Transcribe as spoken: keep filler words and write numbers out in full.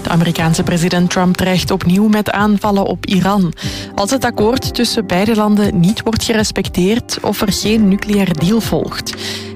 De Amerikaanse president Trump dreigt opnieuw met aanvallen op Iran. Als het akkoord tussen beide landen niet wordt gerespecteerd of er geen nucleaire deal volgt.